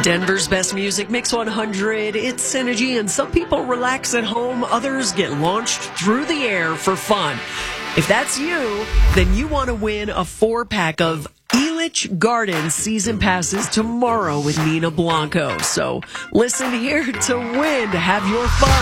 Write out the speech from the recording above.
Denver's best music, Mix 100, it's Synergy, and some people relax at home, others get launched through the air for fun. If that's you, then you want to win a 4-pack of Elitch Gardens season passes tomorrow with Nina Blanco. So listen here to win, to have your fun.